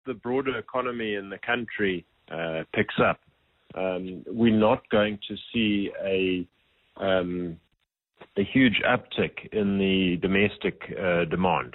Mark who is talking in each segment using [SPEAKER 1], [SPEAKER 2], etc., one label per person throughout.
[SPEAKER 1] the broader economy in the country picks up, we're not going to see a huge uptick in the domestic demand.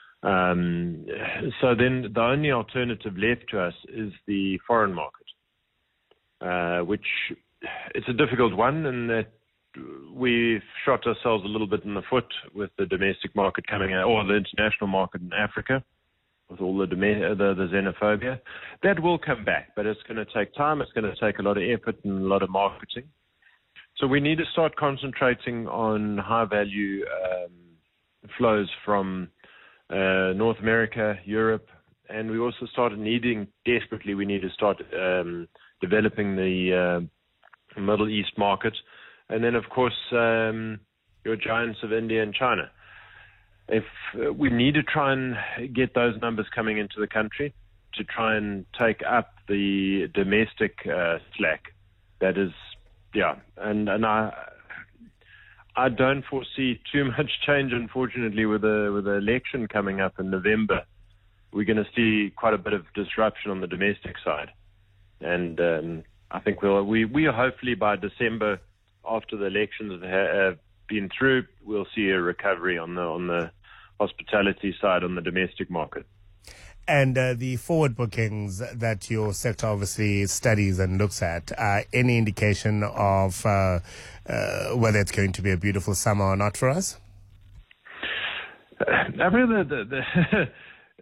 [SPEAKER 1] So then the only alternative left to us is the foreign market, which it's a difficult one, and that we've shot ourselves a little bit in the foot with the domestic market coming out, or the international market in Africa, with all the xenophobia. That will come back, but it's going to take time. It's going to take a lot of effort and a lot of marketing. So we need to start concentrating on high-value flows from North America, Europe, and we also started desperately, we need to start developing the Middle East market. And then, of course, your giants of India and China. If we need to try and get those numbers coming into the country to try and take up the domestic slack, that is, and I don't foresee too much change, unfortunately, with the election coming up in November. We're going to see quite a bit of disruption on the domestic side, and I think we hopefully by December, after the elections have been through, we'll see a recovery on the hospitality side, on the domestic market.
[SPEAKER 2] And the forward bookings that your sector obviously studies and looks at, any indication of whether it's going to be a beautiful summer or not for us?
[SPEAKER 1] The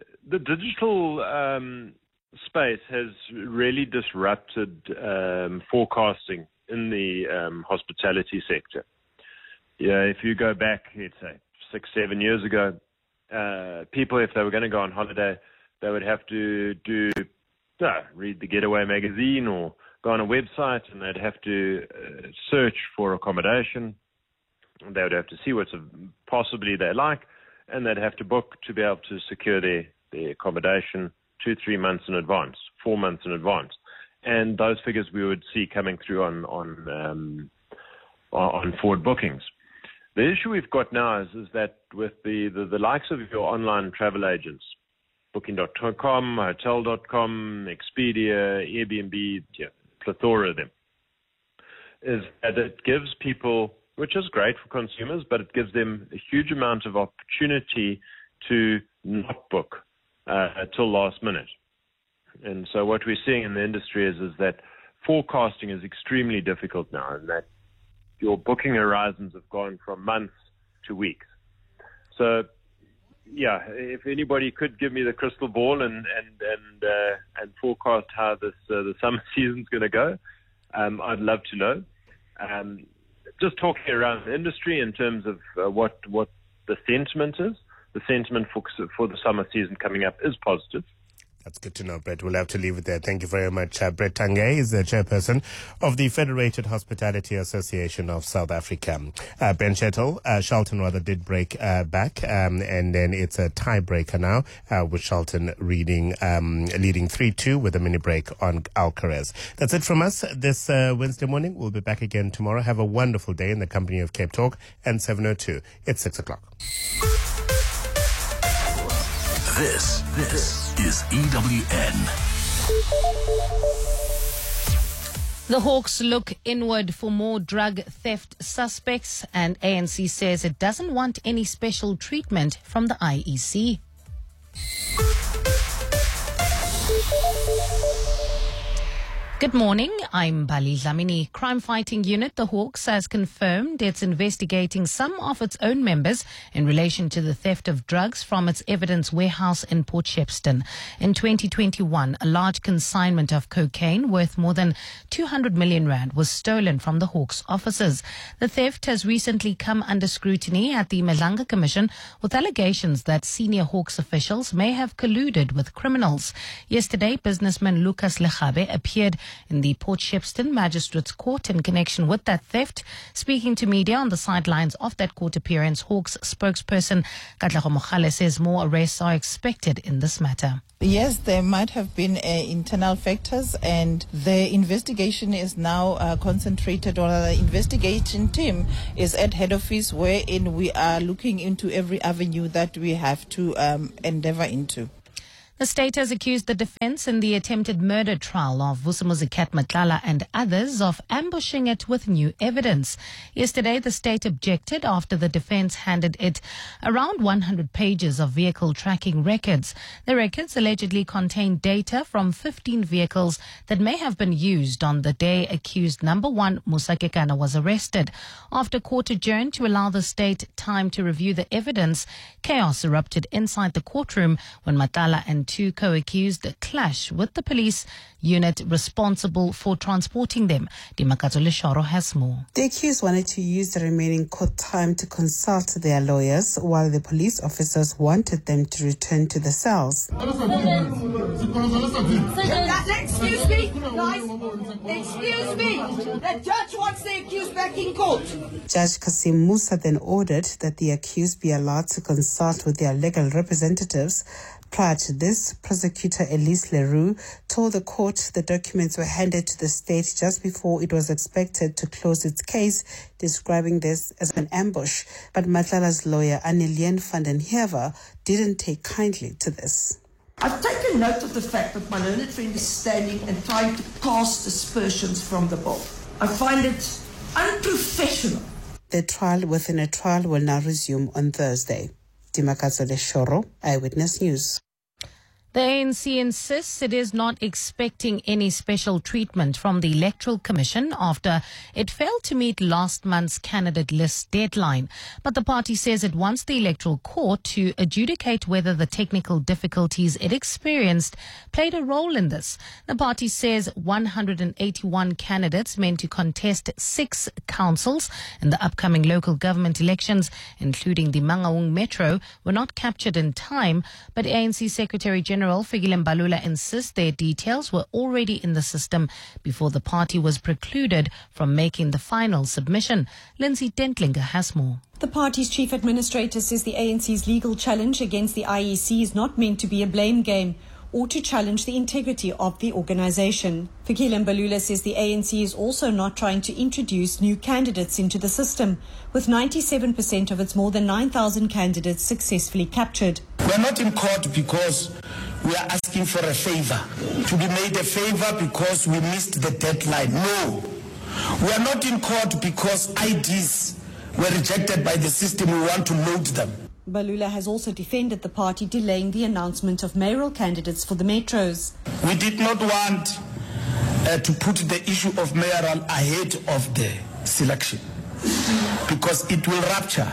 [SPEAKER 1] digital space has really disrupted forecasting in the hospitality sector. Yeah, if you go back, let's say 6-7 years ago, people, if they were going to go on holiday, they would have to read the Getaway magazine or go on a website, and they'd have to search for accommodation. They would have to see what's possibly they like, and they'd have to book to be able to secure their accommodation 2-3 months in advance, 4 months in advance. And those figures we would see coming through on forward bookings. The issue we've got now is that with the likes of your online travel agents, Booking.com, Hotel.com, Expedia, Airbnb, plethora of them, is that it gives people, which is great for consumers, but it gives them a huge amount of opportunity to not book till last minute. And so what we're seeing in the industry is that forecasting is extremely difficult now, and that your booking horizons have gone from months to weeks. So, if anybody could give me the crystal ball and forecast how the summer season's going to go, I'd love to know. Just talking around the industry in terms of what the sentiment is. The sentiment for the summer season coming up is positive.
[SPEAKER 2] That's good to know, Brett. We'll have to leave it there. Thank you very much. Brett Tanguay is the chairperson of the Federated Hospitality Association of South Africa. Ben Chettle, Charlton rather did break back, and then it's a tiebreaker now, with Charlton leading 3-2 with a mini break on Alcaraz. That's it from us this Wednesday morning. We'll be back again tomorrow. Have a wonderful day in the company of Cape Talk and 702. It's 6 o'clock.
[SPEAKER 3] This is EWN.
[SPEAKER 4] The Hawks look inward for more drug theft suspects, and ANC says it doesn't want any special treatment from the IEC. Good morning, I'm Bali Dlamini. Crime Fighting Unit, the Hawks, has confirmed it's investigating some of its own members in relation to the theft of drugs from its evidence warehouse in Port Shepstone. In 2021, a large consignment of cocaine worth more than 200 million rand was stolen from the Hawks offices. The theft has recently come under scrutiny at the Madlanga Commission with allegations that senior Hawks officials may have colluded with criminals. Yesterday, businessman Lucas Lechabe appeared in the Port Shepstone Magistrates Court in connection with that theft. Speaking to media on the sidelines of that court appearance, Hawks spokesperson Katlego Mogale says more arrests are expected in this matter.
[SPEAKER 5] Yes, there might have been internal factors, and the investigation is now concentrated on the investigation team is at head office, wherein we are looking into every avenue that we have to endeavor into.
[SPEAKER 4] The state has accused the defense in the attempted murder trial of Vusimuzi Matlala and others of ambushing it with new evidence. Yesterday, the state objected after the defense handed it around 100 pages of vehicle tracking records. The records allegedly contain data from 15 vehicles that may have been used on the day accused number 1 Musa Kekana was arrested. After court adjourned to allow the state time to review the evidence, chaos erupted inside the courtroom when Matlala and two co-accused clash with the police unit responsible for transporting them. Dimakato Leshoro has more.
[SPEAKER 6] The accused wanted to use the remaining court time to consult their lawyers, while the police officers wanted them to return to the cells.
[SPEAKER 7] Excuse me, guys. Excuse me. The judge wants the accused back in court.
[SPEAKER 6] Judge Kasim Musa then ordered that the accused be allowed to consult with their legal representatives. Prior to this, prosecutor Elise Leroux told the court the documents were handed to the state just before it was expected to close its case, describing this as an ambush. But Matlala's lawyer, Annelien van den Heever, didn't take kindly to this.
[SPEAKER 8] I've taken note of the fact that my learned friend is standing and trying to cast aspersions from the bill. I find it unprofessional.
[SPEAKER 6] The trial within a trial will now resume on Thursday. Dimakazo Leshoro, Eyewitness News.
[SPEAKER 4] The ANC insists it is not expecting any special treatment from the Electoral Commission after it failed to meet last month's candidate list deadline. But the party says it wants the Electoral Court to adjudicate whether the technical difficulties it experienced played a role in this. The party says 181 candidates meant to contest 6 councils in the upcoming local government elections, including the Mangaung Metro, were not captured in time, but ANC Secretary General Fikile Mbalula insists their details were already in the system before the party was precluded from making the final submission. Lindsay Dentlinger has more.
[SPEAKER 9] The party's chief administrator says the ANC's legal challenge against the IEC is not meant to be a blame game or to challenge the integrity of the organisation. Fikile Mbalula says the ANC is also not trying to introduce new candidates into the system, with 97% of its more than 9,000 candidates successfully captured.
[SPEAKER 10] We're not in court because we are asking for a favour, to be made a favour because we missed the deadline. No. We are not in court because IDs were rejected by the system. We want to load them.
[SPEAKER 9] Mbalula has also defended the party delaying the announcement of mayoral candidates for the metros.
[SPEAKER 10] We did not want to put the issue of mayoral ahead of the selection because it will rupture.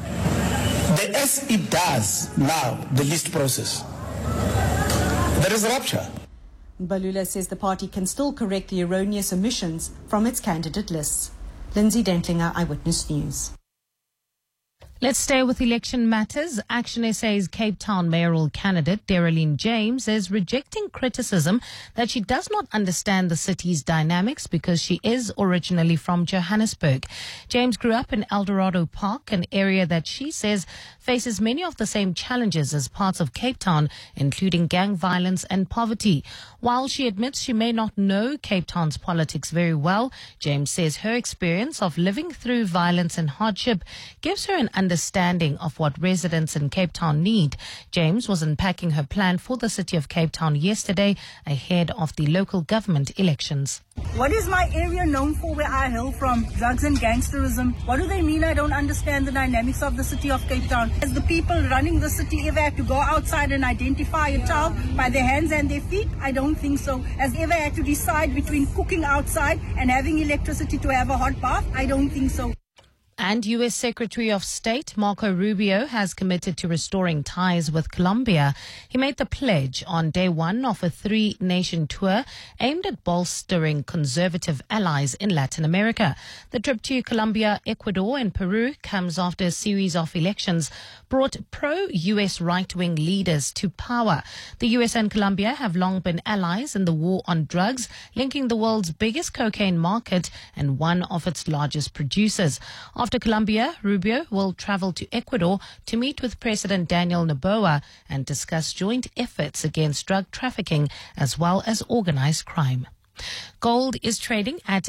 [SPEAKER 10] As it does now, the list process, there is a rupture.
[SPEAKER 9] Mbalula says the party can still correct the erroneous omissions from its candidate lists. Lindsay Dentlinger, Eyewitness News.
[SPEAKER 4] Let's stay with election matters. Action SA's Cape Town mayoral candidate, Darylene James, is rejecting criticism that she does not understand the city's dynamics because she is originally from Johannesburg. James grew up in Eldorado Park, an area that she says faces many of the same challenges as parts of Cape Town, including gang violence and poverty. While she admits she may not know Cape Town's politics very well, James says her experience of living through violence and hardship gives her an understanding of what residents in Cape Town need. James was unpacking her plan for the city of Cape Town yesterday ahead of the local government elections.
[SPEAKER 11] What is my area known for where I hail from? Drugs and gangsterism. What do they mean I don't understand the dynamics of the city of Cape Town? Has the people running the city ever had to go outside and identify a child by their hands and their feet? I don't think so. Has ever had to decide between cooking outside and having electricity to have a hot bath? I don't think so.
[SPEAKER 4] And U.S. Secretary of State Marco Rubio has committed to restoring ties with Colombia. He made the pledge on day one of a 3-nation tour aimed at bolstering conservative allies in Latin America. The trip to Colombia, Ecuador and Peru comes after a series of elections brought pro-U.S. right-wing leaders to power. The U.S. and Colombia have long been allies in the war on drugs, linking the world's biggest cocaine market and one of its largest producers. After Colombia, Rubio will travel to Ecuador to meet with President Daniel Noboa and discuss joint efforts against drug trafficking as well as organized crime. Gold is trading at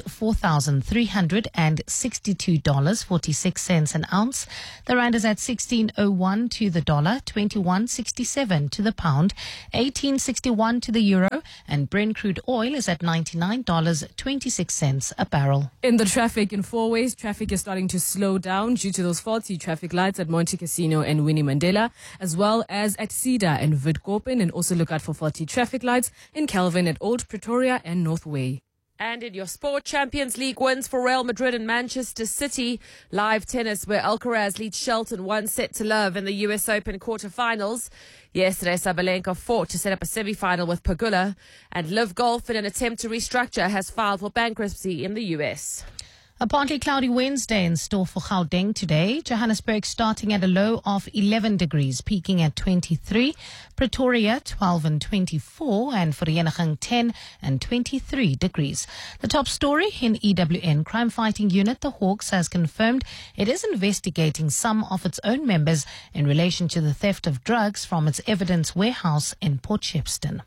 [SPEAKER 4] $4,362.46 an ounce. The rand is at 16.01 to the dollar, 21.67 to the pound, 18.61 to the euro, and Brent crude oil is at $99.26 a barrel.
[SPEAKER 12] In the traffic in Fourways, traffic is starting to slow down due to those faulty traffic lights at Monte Casino and Winnie Mandela, as well as at Cedar and Witkoppen, and also look out for faulty traffic lights in Calvin at Old Pretoria and North Way. And in your sport, Champions League wins for Real Madrid and Manchester City. Live tennis where Alcaraz leads Shelton 1-0 in the US Open quarterfinals. Yesterday, Sabalenka fought to set up a semi-final with Pegula. And Live Golf, in an attempt to restructure, has filed for bankruptcy in the US.
[SPEAKER 4] A partly cloudy Wednesday in store for Gauteng today. Johannesburg starting at a low of 11 degrees, peaking at 23. Pretoria 12 and 24, and Vereeniging 10 and 23 degrees. The top story in EWN crime fighting unit, the Hawks, has confirmed it is investigating some of its own members in relation to the theft of drugs from its evidence warehouse in Port Shepstone.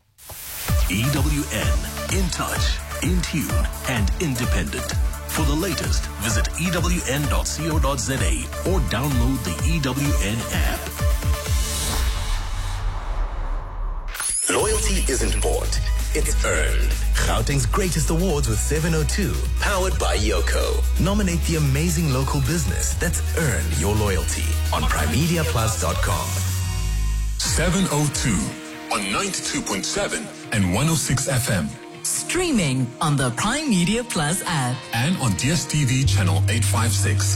[SPEAKER 3] EWN, in touch, in tune, and independent. For the latest, visit ewn.co.za or download the EWN app.
[SPEAKER 13] Loyalty isn't bought, it's earned. Gauteng's greatest awards with 702, powered by Yoko. Nominate the amazing local business that's earned your loyalty on primemediaplus.com.
[SPEAKER 14] 702 on 92.7 and 106 FM.
[SPEAKER 15] Streaming on the Prime Media Plus app.
[SPEAKER 14] And on DSTV channel 856.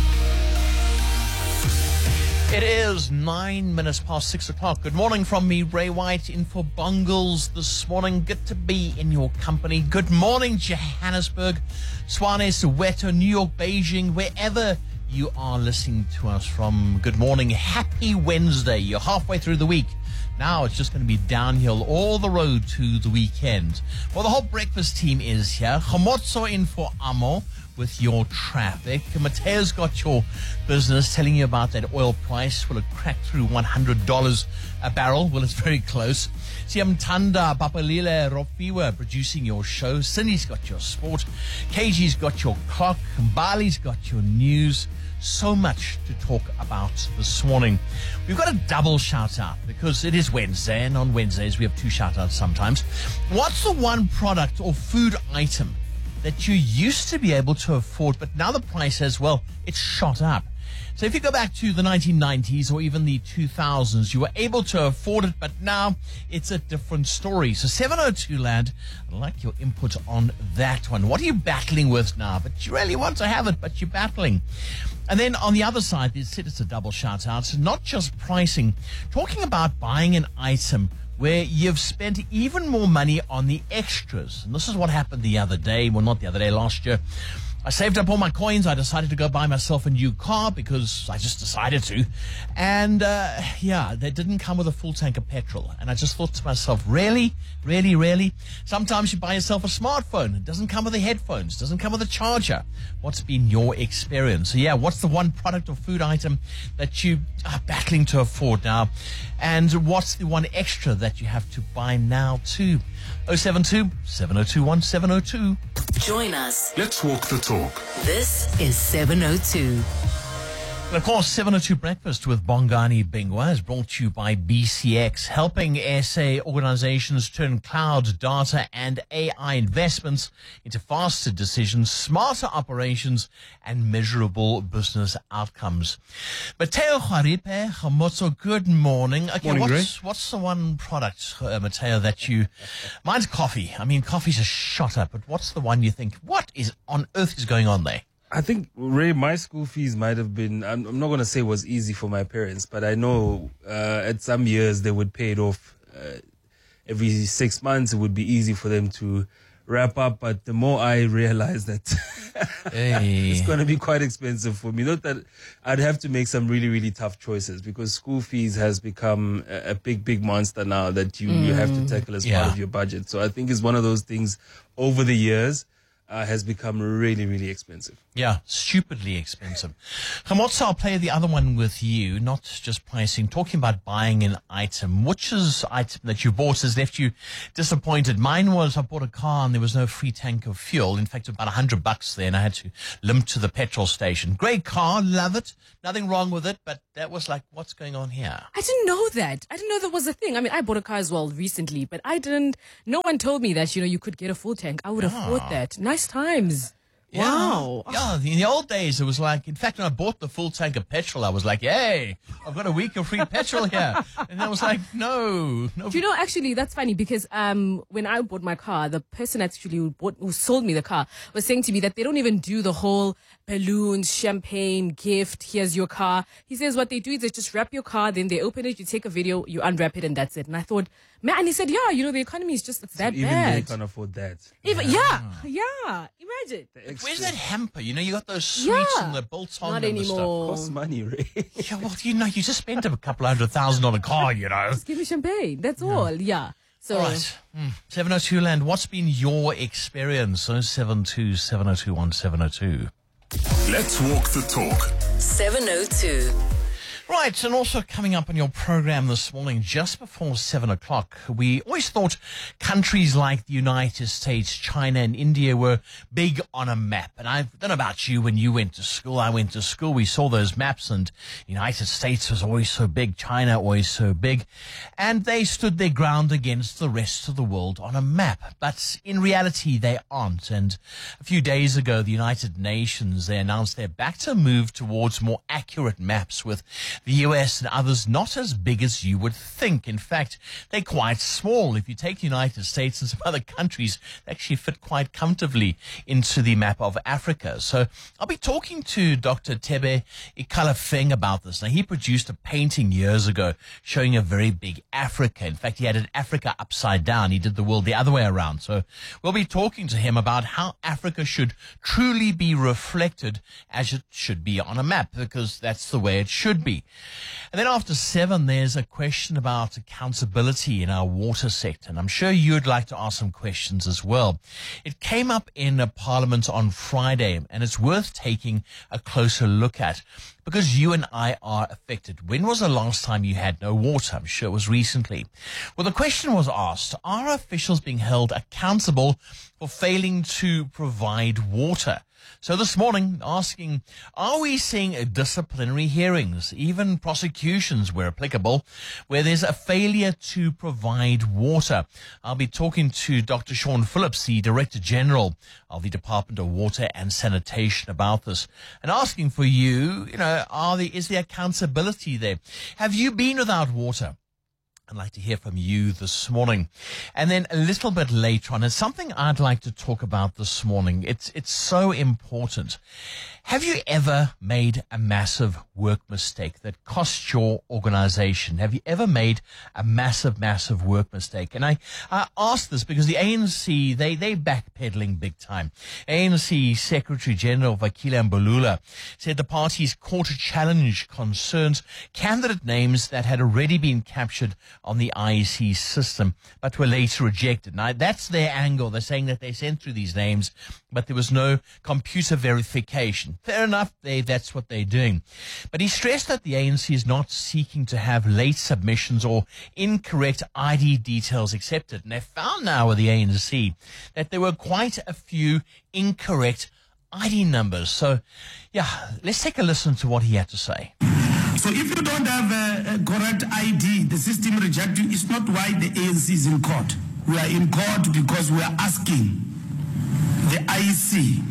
[SPEAKER 16] It is 9 minutes past 6 o'clock. Good morning from me, Ray White, in for Bungles this morning. Good to be in your company. Good morning, Johannesburg, Tshwane, Soweto, New York, Beijing, wherever you are listening to us from. Good morning. Happy Wednesday. You're halfway through the week. Now it's just going to be downhill all the road to the weekend. Well, the whole breakfast team is here. Khomotso in for Amo with your traffic. Mateo's got your business, telling you about that oil price. Will it crack through $100 a barrel? Well, it's very close. Siamtanda Papalile Rofiwa producing your show. Cindy's got your sport. KG's got your clock. Mbali's got your news. So much to talk about this morning. We've got a double shout out because it is Wednesday, and on Wednesdays we have two shout outs sometimes. What's the one product or food item that you used to be able to afford, but now the price has, well, it's shot up? So if you go back to the 1990s or even the 2000s, you were able to afford it, but now it's a different story. So 702 Land, I'd like your input on that one. What are you battling with now? But you really want to have it, but you're battling. And then on the other side, it's a double shout out, not just pricing, talking about buying an item where you've spent even more money on the extras. And this is what happened the other day, well, not the other day, last year. I saved up all my coins. I decided to go buy myself a new car because I just decided to. And, they didn't come with a full tank of petrol. And I just thought to myself, really? Really, really? Sometimes you buy yourself a smartphone. It doesn't come with the headphones. It doesn't come with a charger. What's been your experience? So, what's the one product or food item that you are battling to afford now? And what's the one extra that you have to buy now too? 072 7021 702.
[SPEAKER 15] Join us.
[SPEAKER 14] Let's walk the talk.
[SPEAKER 15] This is 702.
[SPEAKER 16] And of course, 702 Breakfast with Bongani Bingwa is brought to you by BCX, helping SA organizations turn cloud data and AI investments into faster decisions, smarter operations, and measurable business outcomes. Mateo Kharipe, Khomotso, good morning. Okay,
[SPEAKER 17] Morning,
[SPEAKER 16] what's the one product, Mateo, that you... Mine's coffee. I mean, coffee's a shot up, but what's the one you think, what is on earth is going on there?
[SPEAKER 17] I think, Ray, my school fees might have been, I'm not going to say it was easy for my parents, but I know at some years they would pay it off every 6 months. It would be easy for them to wrap up. But the more I realize that it's going to be quite expensive for me. Not that I'd have to make some really, really tough choices because school fees has become a big, big monster now that you have to tackle as part of your budget. So I think it's one of those things over the years. has become really, really expensive.
[SPEAKER 16] Yeah, stupidly expensive. Gamotsa, I'll play the other one with you, not just pricing, talking about buying an item. Which is item that you bought has left you disappointed? Mine was, I bought a car and there was no free tank of fuel. In fact, about $100 there, and I had to limp to the petrol station. Great car, love it. Nothing wrong with it, but that was like, what's going on here?
[SPEAKER 12] I didn't know that. I didn't know that was a thing. I mean, I bought a car as well recently, but no one told me that, you could get a full tank. I would have thought that. Nice times.
[SPEAKER 16] Yeah.
[SPEAKER 12] Wow.
[SPEAKER 16] Yeah, in the old days, it was like, in fact, when I bought the full tank of petrol, I was like, hey, I've got a week of free petrol here. And I was like, no.
[SPEAKER 12] Do you know, actually, that's funny because when I bought my car, the person actually who sold me the car was saying to me that they don't even do the whole balloons, champagne, gift, here's your car. He says what they do is they just wrap your car, then they open it, you take a video, you unwrap it, and that's it. And I thought, man, and he said, yeah, the economy is just, it's that
[SPEAKER 17] even
[SPEAKER 12] bad.
[SPEAKER 17] Even they can't afford that.
[SPEAKER 12] Yeah. Imagine.
[SPEAKER 16] Where's that hamper? You got those sweets and the bolt-on
[SPEAKER 12] Not
[SPEAKER 16] and the
[SPEAKER 12] anymore.
[SPEAKER 16] stuff.
[SPEAKER 17] Costs money, Ray.
[SPEAKER 16] Yeah, well, you just spent a couple $100,000 on a car,
[SPEAKER 12] Just give me champagne. That's all. Yeah. So,
[SPEAKER 16] all right. 702 Land, what's been your experience? 072 702 1702.
[SPEAKER 14] Let's walk the talk.
[SPEAKER 15] 702.
[SPEAKER 16] Right, and also coming up on your program this morning, just before 7 o'clock, we always thought countries like the United States, China, and India were big on a map. And I don't know about you, when you went to school, I went to school, we saw those maps, and the United States was always so big, China always so big, and they stood their ground against the rest of the world on a map. But in reality, they aren't. And a few days ago, the United Nations, they announced they're back to move towards more accurate maps with the US and others not as big as you would think. In fact, they're quite small. If you take the United States and some other countries, they actually fit quite comfortably into the map of Africa. So I'll be talking to Dr. Tebe Ikalafeng about this. Now, he produced a painting years ago showing a very big Africa. In fact, he had an Africa upside down. He did the world the other way around. So we'll be talking to him about how Africa should truly be reflected as it should be on a map, because that's the way it should be. And then after 7, there's a question about accountability in our water sector. And I'm sure you'd like to ask some questions as well. It came up in Parliament on Friday, and it's worth taking a closer look at, because you and I are affected. When was the last time you had no water? I'm sure it was recently. Well, the question was asked, are officials being held accountable for failing to provide water? So this morning, asking, are we seeing disciplinary hearings, even prosecutions where applicable, where there's a failure to provide water? I'll be talking to Dr. Sean Phillips, the Director General of the Department of Water and Sanitation, about this, and asking for you, is there accountability there? Have you been without water? I'd like to hear from you this morning. And then a little bit later on, it's something I'd like to talk about this morning. It's so important. Have you ever made a massive work mistake that cost your organization? Have you ever made a massive work mistake? And I ask this because the ANC, they backpedaling big time. ANC Secretary General Vakile Mbalula said the party's court challenge concerns candidate names that had already been captured on the IEC system, but were later rejected. Now, that's their angle. They're saying that they sent through these names, but there was no computer verification. Fair enough, that's what they're doing. But he stressed that the ANC is not seeking to have late submissions or incorrect ID details accepted. And they found now with the ANC that there were quite a few incorrect ID numbers. So, let's take a listen to what he had to say.
[SPEAKER 10] So if you don't have a correct ID, the system rejects you. It's not why the ANC is in court. We are in court because we are asking the IEC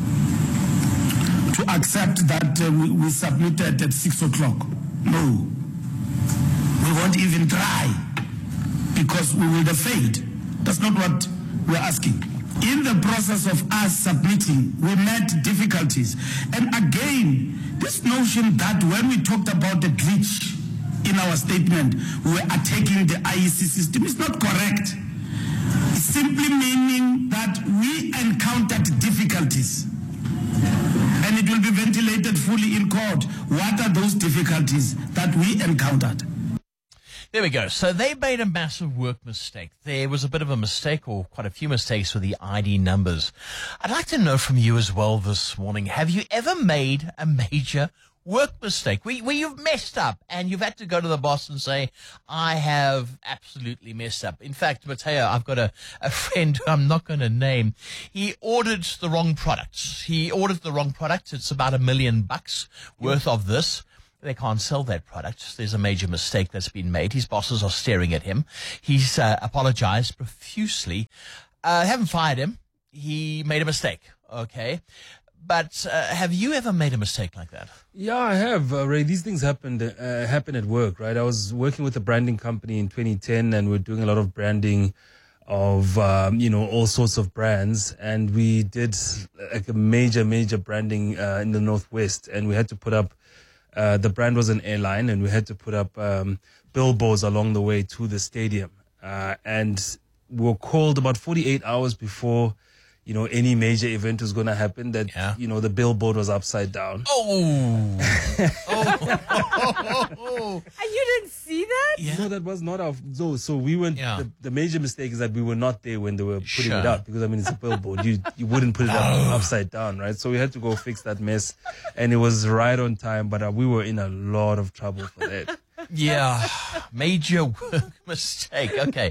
[SPEAKER 10] to accept that we submitted at 6 o'clock. No. We won't even try because we will have failed. That's not what we're asking. In the process of us submitting, we met difficulties. And again, this notion that when we talked about the glitch in our statement, we were attacking the IEC system is not correct. It's simply meaning that we encountered difficulties. And it will be ventilated fully in court. What are those difficulties that we encountered?
[SPEAKER 16] There we go. So they made a massive work mistake. There was a bit of a mistake, or quite a few mistakes, with the ID numbers. I'd like to know from you as well this morning, have you ever made a major work mistake where you've messed up and you've had to go to the boss and say, I have absolutely messed up? In fact, Mateo, I've got a friend who I'm not going to name. He ordered the wrong products. It's about $1 million worth of this. They can't sell that product. There's a major mistake that's been made. His bosses are staring at him. He's apologized profusely. Haven't fired him. He made a mistake. Okay. But have you ever made a mistake like that?
[SPEAKER 17] Yeah, I have, Ray. These things happen at work, right? I was working with a branding company in 2010, and we're doing a lot of branding of, all sorts of brands. And we did like a major branding in the Northwest, and we had to put up, the brand was an airline, and we had to put up billboards along the way to the stadium. And we were called about 48 hours before any major event was going to happen, that, the billboard was upside down.
[SPEAKER 16] Oh.
[SPEAKER 12] And you didn't see that?
[SPEAKER 17] Yeah. No, that was not our... So we went... Yeah. The major mistake is that we were not there when they were putting it up, because, it's a billboard. You wouldn't put it up upside down, right? So we had to go fix that mess, and it was right on time, but we were in a lot of trouble for that.
[SPEAKER 16] Yeah, major work mistake. Okay,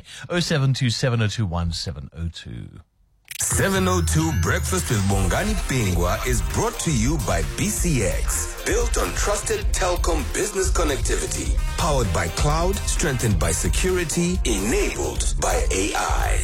[SPEAKER 16] 0727021702.
[SPEAKER 13] 702 Breakfast with Bongani Pingwa is brought to you by BCX. Built on trusted telecom business connectivity. Powered by cloud, strengthened by security, enabled by AI.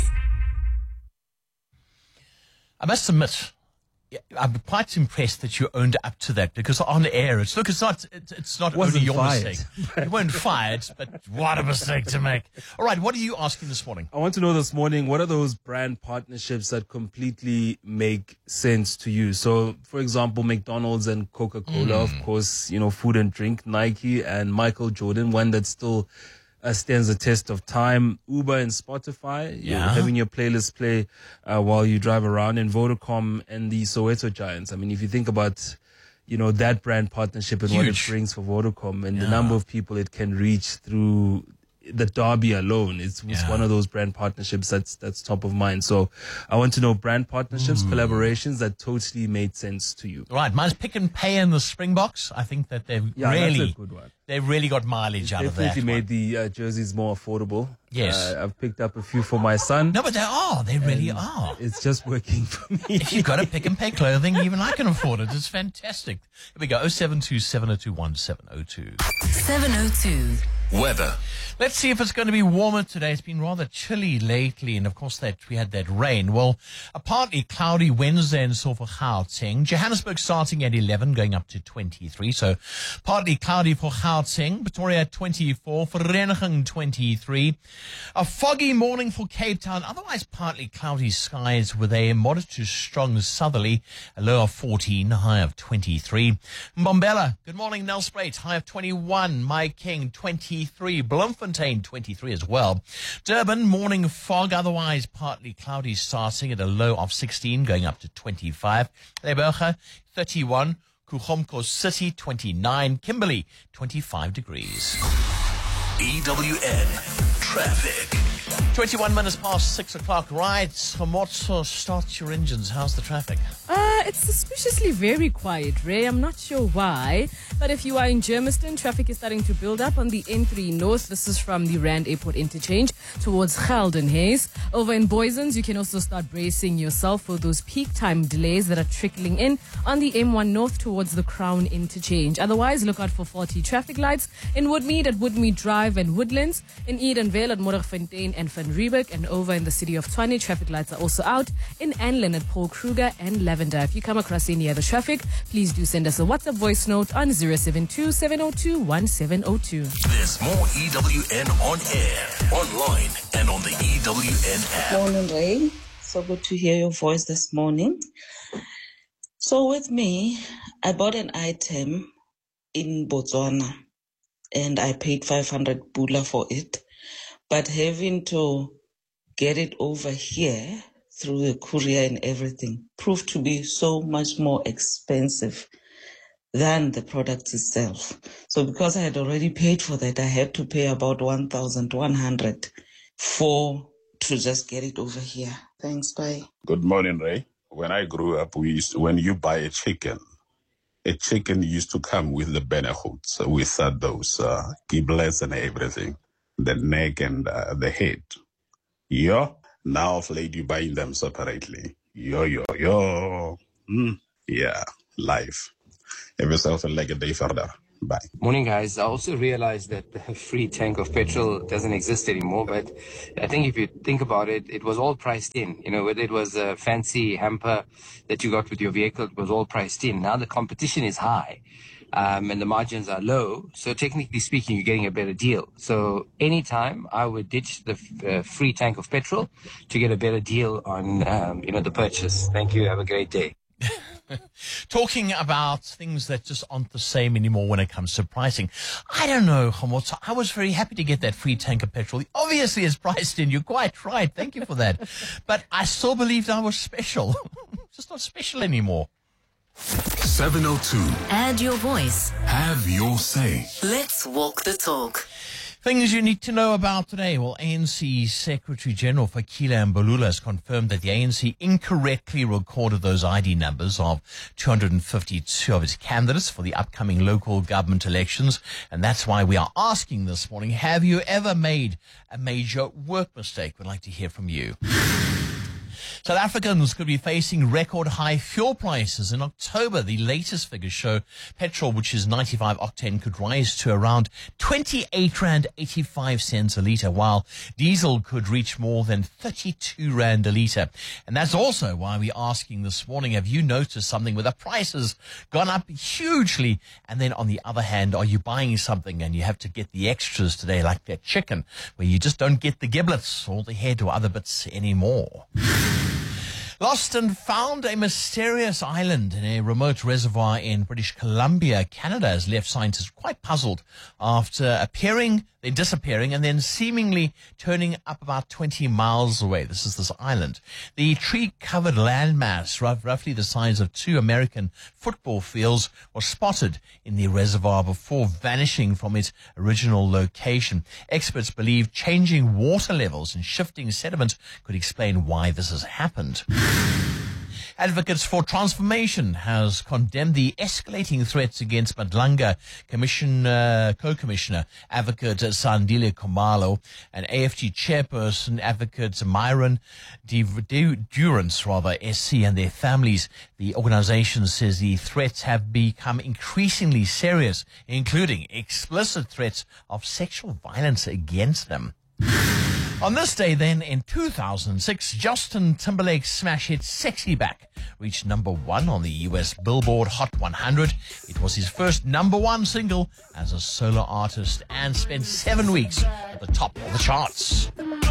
[SPEAKER 16] I must admit, I'm quite impressed that you owned up to that, because on air, it's not only your mistake. You weren't fired, but what a mistake to make. All right, what are you asking this morning?
[SPEAKER 17] I want to know this morning, what are those brand partnerships that completely make sense to you? So, for example, McDonald's and Coca-Cola, of course, food and drink, Nike and Michael Jordan, one that still stands the test of time. Uber and Spotify, having your playlist play while you drive around, and Vodacom and the Soweto Giants. If you think about, that brand partnership and what it brings for Vodacom, and the number of people it can reach through the derby alone, it's one of those brand partnerships that's top of mind. So I want to know brand partnerships, collaborations that totally made sense to you.
[SPEAKER 16] Right, mine's Pick and Pay and the Springboks. I think that they've
[SPEAKER 17] that's a good one.
[SPEAKER 16] They've really got mileage out of that.
[SPEAKER 17] Definitely made the jerseys more affordable.
[SPEAKER 16] Yes.
[SPEAKER 17] I've picked up a few for my son.
[SPEAKER 16] No, but they really are.
[SPEAKER 17] It's just working for me.
[SPEAKER 16] If you've got a Pick and Pay clothing, even I can afford it. It's fantastic. Here we go, 0727021702.
[SPEAKER 15] 702.
[SPEAKER 3] Weather.
[SPEAKER 16] Let's see if it's going to be warmer today. It's been rather chilly lately, and of course we had that rain. Well, a partly cloudy Wednesday in for Gauteng. Johannesburg starting at 11, going up to 23. So partly cloudy for Gauteng. Pretoria 24. Vereniging 23. A foggy morning for Cape Town. Otherwise partly cloudy skies with a moderate to strong southerly. A low of 14, a high of 23. Mbombela, good morning. Nelspruit, high of 21. My King 23. Bloemfontein 23 as well. Durban, morning fog, otherwise partly cloudy starting at a low of 16, going up to 25. Lebourge 31. Kuchomko City 29. Kimberley 25 degrees.
[SPEAKER 3] EWN Traffic.
[SPEAKER 16] 21 minutes past 6 o'clock. Right, Motso, start your engines. How's the traffic?
[SPEAKER 12] It's suspiciously very quiet, Ray. I'm not sure why, but if you are in Germiston, traffic is starting to build up on the N3 North. This is from the Rand Airport interchange towards Geldenhuys. Over in Boysens, you can also start bracing yourself for those peak time delays that are trickling in on the M1 North towards the Crown interchange. Otherwise, look out for 40 traffic lights in Woodmead at Woodmead Drive and Woodlands, in Edenvale at Modderfontein and Van Riebeek, and over in the city of Tshwane, traffic lights are also out in Anlin at Paul Kruger and Lavender. If you come across any other traffic, please do send us a WhatsApp voice note on 072-702-1702.
[SPEAKER 3] There's more EWN on air, online, and on the EWN app.
[SPEAKER 18] Morning, Ray. So good to hear your voice this morning. So with me, I bought an item in Botswana and I paid 500 Pula for it. But having to get it over here through the courier and everything proved to be so much more expensive than the product itself. So because I had already paid for that, I had to pay about 1,100 to just get it over here. Thanks, bye.
[SPEAKER 19] Good morning, Ray. When I grew up, when you buy a chicken used to come with the benefits, with those giblets and everything, the neck and the head. Now of late you buying them separately. Yeah, life. Have yourself a legged day further. Bye.
[SPEAKER 20] Morning, guys. I also realized that the free tank of petrol doesn't exist anymore, but I think if you think about it, it was all priced in. You know, whether it was a fancy hamper that you got with your vehicle, it was all priced in. Now the competition is high, and the margins are low. So technically speaking, you're getting a better deal. So anytime I would ditch the free tank of petrol to get a better deal on, the purchase. Thank you. Have a great day.
[SPEAKER 16] Talking about things that just aren't the same anymore when it comes to pricing. I don't know, Khomotso. I was very happy to get that free tank of petrol. Obviously, it's priced in. You're quite right. Thank you for that. But I still believed I was special. Just not special anymore.
[SPEAKER 14] 702.
[SPEAKER 15] Add your voice.
[SPEAKER 14] Have your say.
[SPEAKER 15] Let's walk the talk.
[SPEAKER 16] Things you need to know about today. Well, ANC Secretary General Fikile Mbalula has confirmed that the ANC incorrectly recorded those ID numbers of 252 of its candidates for the upcoming local government elections. And that's why we are asking this morning, have you ever made a major work mistake? We'd like to hear from you. South Africans could be facing record high fuel prices in October. The latest figures show petrol, which is 95 octane, could rise to around 28 Rand 85 cents a litre, while diesel could reach more than 32 Rand a litre. And that's also why we're asking this morning, have you noticed something where the prices gone up hugely? And then on the other hand, are you buying something and you have to get the extras today, like that chicken, where you just don't get the giblets or the head or other bits anymore? Lost and found, a mysterious island in a remote reservoir in British Columbia, Canada, has left scientists quite puzzled after then disappearing, and then seemingly turning up about 20 miles away. This is this island. The tree-covered landmass, roughly the size of 2 American football fields, was spotted in the reservoir before vanishing from its original location. Experts believe changing water levels and shifting sediment could explain why this has happened. Advocates for Transformation has condemned the escalating threats against Madlanga co-commissioner advocate Sandile Khumalo and AFG chairperson advocate Myron Durance, SC, and their families. The organization says the threats have become increasingly serious, including explicit threats of sexual violence against them. On this day then, in 2006, Justin Timberlake's smash hit Sexy Back reached #1 on the US Billboard Hot 100. It was his first #1 single as a solo artist and spent 7 weeks at the top of the charts.